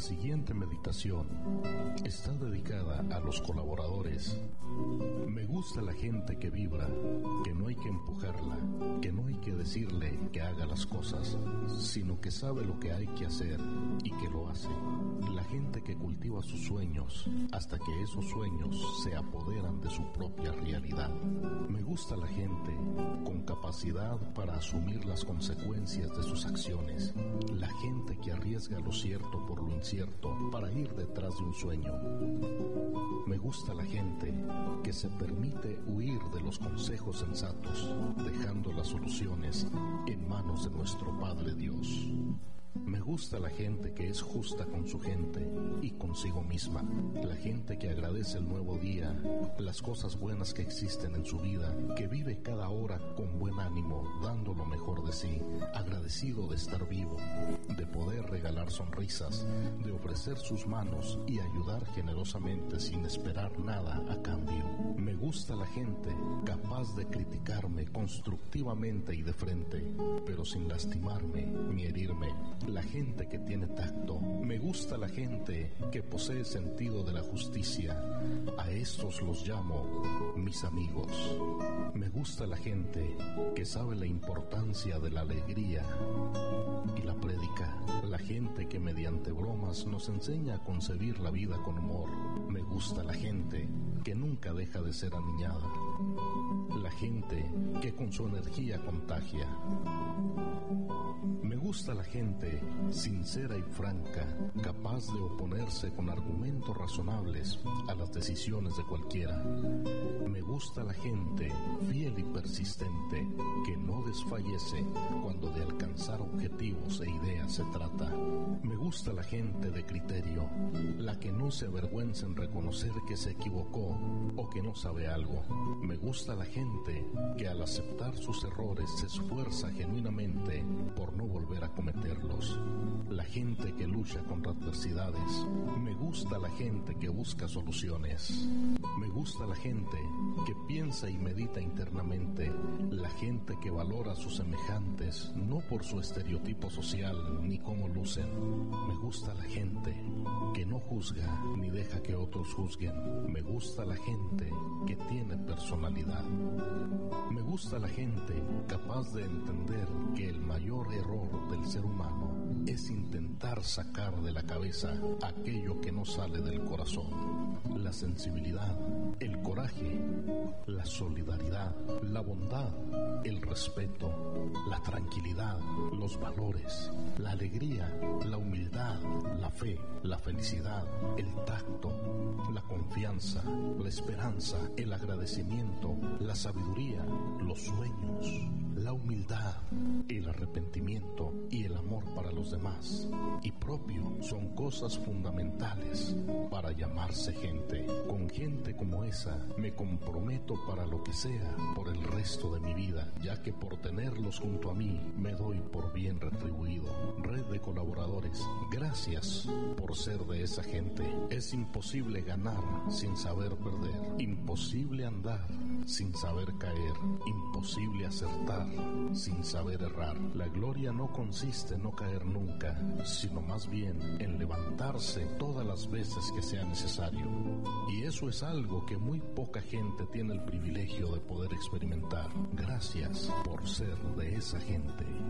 siguiente meditación está dedicada a los colaboradores. Me gusta la gente que vibra, que no hay que empujarla, que no hay que decirle que haga las cosas, sino que sabe lo que hay que hacer y que lo hace. La gente que cultiva sus sueños hasta que esos sueños se apoderan de su propia realidad. Me gusta la gente con capacidad para asumir las consecuencias de sus acciones. La gente que arriesga lo cierto por lo incierto para ir detrás de un sueño. Me gusta la gente que se permite huir de los consejos sensatos, dejando las soluciones en manos de nuestro Padre Dios. Me gusta la gente que es justa con su gente y consigo misma. La gente que agradece el nuevo día, las cosas buenas que existen en su vida, que vive cada hora con buen ánimo, dando lo mejor de sí, agradecido de estar vivo, de poder regalar sonrisas, de ofrecer sus manos y ayudar generosamente sin esperar nada a cambio. Me gusta la gente capaz de criticarme constructivamente y de frente, pero sin lastimarme ni herirme. La gente que tiene tacto. Me gusta la gente que posee sentido de la justicia. A estos los llamo mis amigos. Me gusta la gente que sabe la importancia de la alegría y la prédica. La gente que mediante bromas nos enseña a concebir la vida con humor. Me gusta la gente que nunca deja de ser aniñada. La gente que con su energía contagia. Me gusta la gente sincera y franca, capaz de oponerse con argumentos razonables a las decisiones de cualquiera. Me gusta la gente fiel y persistente, que no desfallece cuando de alcanzar objetivos e ideas se trata. Me gusta la gente de criterio, la que no se avergüenza en reconocer que se equivocó o que no sabe algo. Me gusta la gente que al aceptar sus errores se esfuerza genuinamente por no volver a cometerlos. La gente que lucha contra adversidades. Me gusta la gente que busca soluciones. Me gusta la gente que piensa y medita internamente. La gente que valora a sus semejantes, no por su estereotipo social ni cómo lucen. Me gusta la gente que no juzga ni deja que otros juzguen. Me gusta la gente que tiene personalidad. Me gusta la gente capaz de entender que el mayor error del ser humano es intentar sacar de la cabeza aquello que no sale del corazón. La sensibilidad, el coraje, la solidaridad, la bondad, el respeto, la tranquilidad, los valores, la alegría, la humildad, la fe, la felicidad, el tacto, la confianza, la esperanza, el agradecimiento, la sabiduría, los sueños, la humildad, el arrepentimiento y el amor para los demás y propio son cosas fundamentales para llamarse gente. Con gente como esa me comprometo para lo que sea por el resto de mi vida, ya que por tenerlos junto a mí me doy por bien retribuido. Red de colaboradores, gracias por ser de esa gente. Es imposible ganar sin saber perder, imposible andar sin saber caer, imposible acertar sin saber errar. La gloria no consiste en no caer nunca, sino más bien en levantarse todas las veces que sea necesario. Y eso es algo que muy poca gente tiene el privilegio de poder experimentar. Gracias por ser de esa gente.